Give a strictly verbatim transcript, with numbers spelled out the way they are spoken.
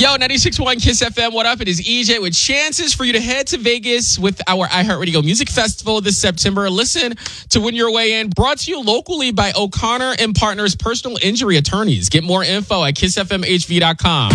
Yo, ninety-six point one Kiss F M, what up? It is E J with chances for you to head to Vegas with our iHeartRadio Music Festival this September. Listen to win your way in. Brought to you locally by O'Connor and Partners Personal Injury Attorneys. Get more info at kiss f m h v dot com.